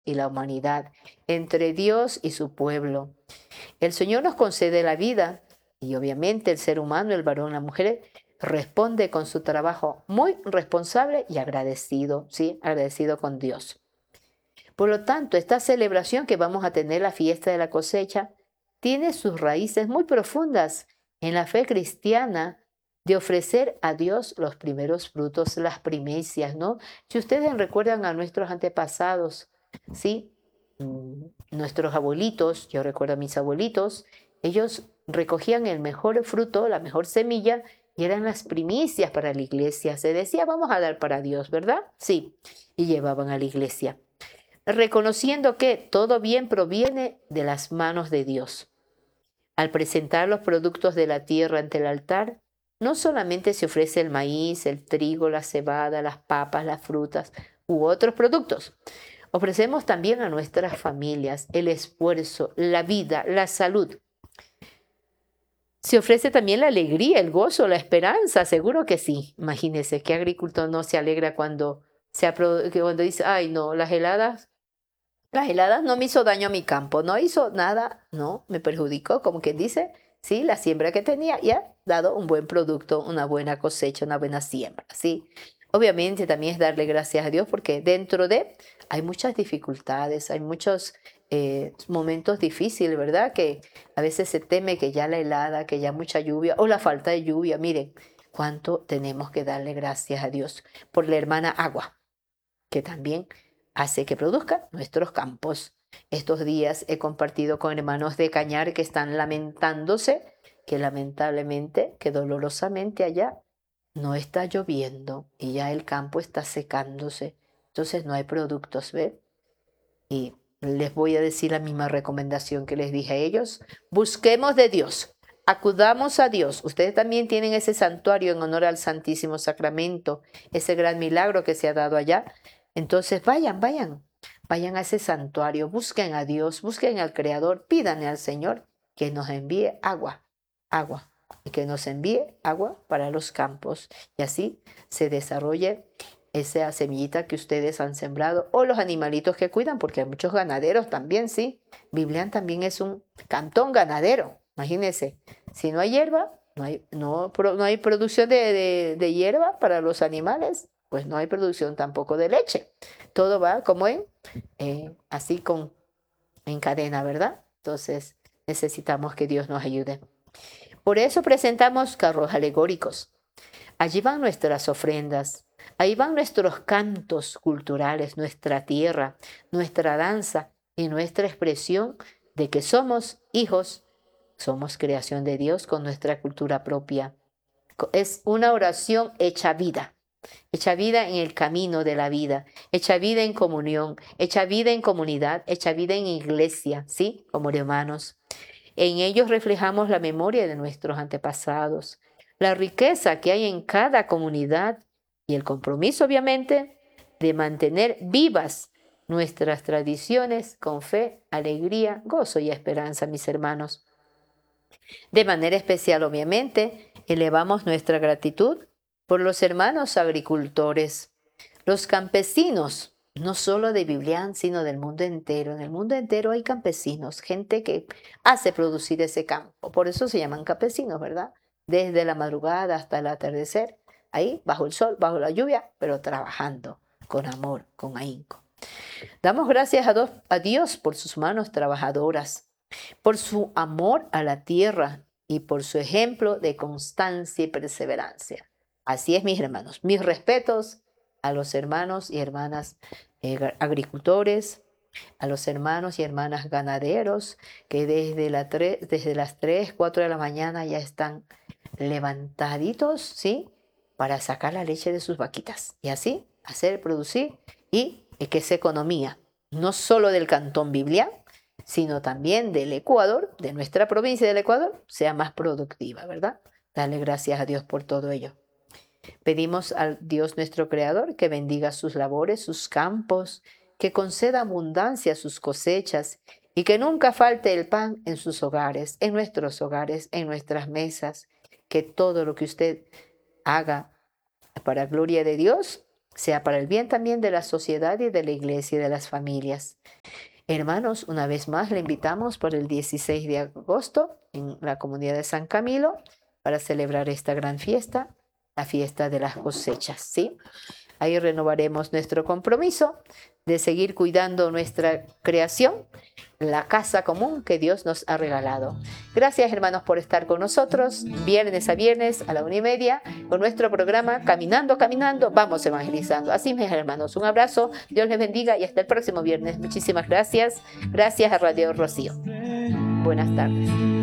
y la humanidad, entre Dios y su pueblo. El Señor nos concede la vida y obviamente el ser humano, el varón, la mujer, responde con su trabajo muy responsable y agradecido, ¿sí? Agradecido con Dios. Por lo tanto, esta celebración que vamos a tener, la fiesta de la cosecha, tiene sus raíces muy profundas en la fe cristiana de ofrecer a Dios los primeros frutos, las primicias, ¿no? Si ustedes recuerdan a nuestros antepasados, ¿sí? Nuestros abuelitos, yo recuerdo a mis abuelitos, ellos recogían el mejor fruto, la mejor semilla, y eran las primicias para la iglesia. Se decía, vamos a dar para Dios, ¿verdad? Sí, y llevaban a la iglesia reconociendo que todo bien proviene de las manos de Dios. Al presentar los productos de la tierra ante el altar, no solamente se ofrece el maíz, el trigo, la cebada, las papas, las frutas u otros productos. Ofrecemos también a nuestras familias el esfuerzo, la vida, la salud. Se ofrece también la alegría, el gozo, la esperanza, seguro que sí. Imagínense, ¿qué agricultor no se alegra cuando, cuando dice, ay no, las heladas no me hizo daño a mi campo, no hizo nada, no, me perjudicó, como quien dice, sí, la siembra que tenía y ha dado un buen producto, una buena cosecha, una buena siembra, sí. Obviamente también es darle gracias a Dios porque dentro de hay muchas dificultades, hay muchos momentos difíciles, ¿verdad? Que a veces se teme que ya la helada, que ya mucha lluvia o la falta de lluvia. Miren, cuánto tenemos que darle gracias a Dios por la hermana agua que también hace que produzcan nuestros campos. Estos días he compartido con hermanos de Cañar que están lamentándose que lamentablemente, que dolorosamente allá no está lloviendo y ya el campo está secándose. Entonces no hay productos, ¿ve? Y les voy a decir la misma recomendación que les dije a ellos. Busquemos de Dios, acudamos a Dios. Ustedes también tienen ese santuario en honor al Santísimo Sacramento, ese gran milagro que se ha dado allá. Entonces vayan a ese santuario, busquen a Dios, busquen al Creador, pídanle al Señor que nos envíe agua, y que nos envíe agua para los campos y así se desarrolle esa semillita que ustedes han sembrado o los animalitos que cuidan, porque hay muchos ganaderos también, sí. Biblián también es un cantón ganadero, imagínense. Si no hay hierba, no hay producción de hierba para los animales, pues no hay producción tampoco de leche. Todo va como así en cadena, ¿verdad? Entonces necesitamos que Dios nos ayude. Por eso presentamos carros alegóricos. Allí van nuestras ofrendas, ahí van nuestros cantos culturales, nuestra tierra, nuestra danza y nuestra expresión de que somos hijos, somos creación de Dios con nuestra cultura propia. Es una oración hecha vida en el camino de la vida, hecha vida en comunión, hecha vida en comunidad, hecha vida en iglesia, ¿sí? Como hermanos. En ellos reflejamos la memoria de nuestros antepasados, la riqueza que hay en cada comunidad y el compromiso, obviamente, de mantener vivas nuestras tradiciones con fe, alegría, gozo y esperanza, mis hermanos. De manera especial, obviamente, elevamos nuestra gratitud por los hermanos agricultores, los campesinos, no solo de Biblián, sino del mundo entero. En el mundo entero hay campesinos, gente que hace producir ese campo. Por eso se llaman campesinos, ¿verdad? Desde la madrugada hasta el atardecer, ahí bajo el sol, bajo la lluvia, pero trabajando con amor, con ahínco. Damos gracias a Dios por sus manos trabajadoras, por su amor a la tierra y por su ejemplo de constancia y perseverancia. Así es, mis hermanos. Mis respetos a los hermanos y hermanas agricultores, a los hermanos y hermanas ganaderos que desde las 3, 4 de la mañana ya están levantaditos, ¿sí? Para sacar la leche de sus vaquitas y así hacer, producir y que es economía, no solo del Cantón Biblián, sino también del Ecuador, de nuestra provincia del Ecuador, sea más productiva, ¿verdad? Dale gracias a Dios por todo ello. Pedimos al Dios nuestro Creador que bendiga sus labores, sus campos, que conceda abundancia a sus cosechas y que nunca falte el pan en sus hogares, en nuestras mesas, que todo lo que usted haga para gloria de Dios sea para el bien también de la sociedad y de la iglesia y de las familias. Hermanos, una vez más le invitamos por el 16 de agosto en la comunidad de San Camilo para celebrar esta gran fiesta, la fiesta de las cosechas, ¿sí? Ahí renovaremos nuestro compromiso de seguir cuidando nuestra creación, la casa común que Dios nos ha regalado. Gracias, hermanos, por estar con nosotros viernes a viernes a la 1:30 con nuestro programa Caminando, Caminando, vamos evangelizando. Así, mis hermanos, un abrazo, Dios les bendiga y hasta el próximo viernes. Muchísimas gracias. Gracias a Radio Rocío. Buenas tardes.